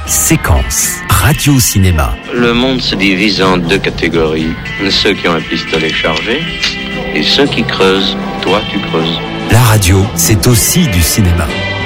Séquence, radio-cinéma. Le monde se divise en deux catégories. Ceux qui ont un pistolet chargé et ceux qui creusent. Toi, tu creuses. La radio, c'est aussi du cinéma.